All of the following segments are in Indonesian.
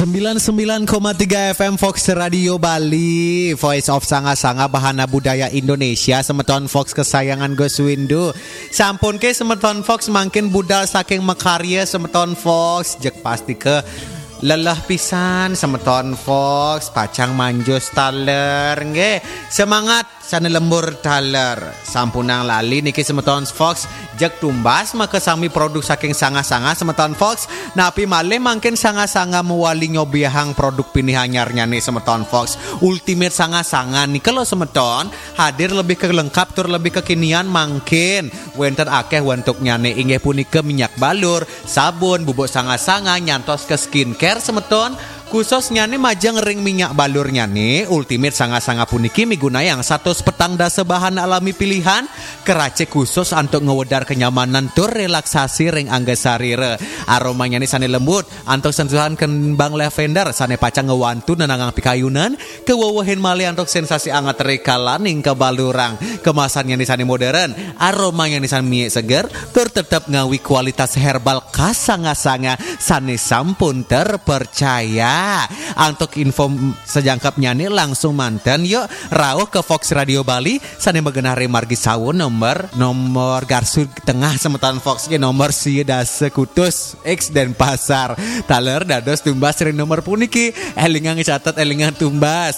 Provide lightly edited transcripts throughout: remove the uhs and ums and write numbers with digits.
99,3 FM Fox Radio Bali, Voice of Sanga-Sanga Bahana Budaya Indonesia. Semeton Fox kesayangan Gus Windu. Sampun ke semeton Fox makin budal saking mekarya semeton Fox. Jek pasti ke lelah pisan semeton Fox pacang manjus taler nge semangat sana lembur taler sampunang lali niki semeton Fox jek tumbas maka sami produk saking sanga-sanga semeton Fox napi male mangkin sanga-sanga mewali nyobiahang produk pilihan nyarnya nih semeton Fox ultimate sanga-sanga nih kalau semeton hadir lebih ke lengkap tur lebih kekinian mangkin wenten akeh wentuknya nih inggih punika minyak balur sabun bubuk sanga-sanga nyantos ke skincare semeton khususnya nih majang ring minyak balurnya nih ultimate sanga-sanga puniki miguna yang satu petang dasa bahan alami pilihan kerace khusus untuk ngewedar kenyamanan tur relaksasi ring angga sarire aromanya nih sane lembut untuk sentuhan kembang lavender sane pacang ngewantu nenangang pikayunan kewawahin mali untuk sensasi anget rekalan ning kebalurang kemasannya nih sane modern aromanya nih sane mie seger tur tetap ngawi kualitas herbal khas sanga-sanga sane sampun terpercaya. Untuk info sejangkapnya nih langsung manten yuk rawuh ke Fox Radio Bali sane megenari margi sawun nomor garsu tengah semetan Fox ke nomor siedase kutus X dan pasar taler dados tumbas ring nomor puniki elingan catat elingan tumbas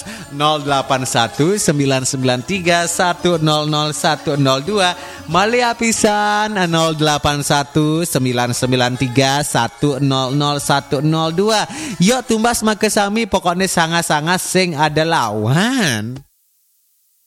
081993100102 mali apisan 081993100102 yuk tumbas make sami pokoknya sanga-sanga sing ada lawan.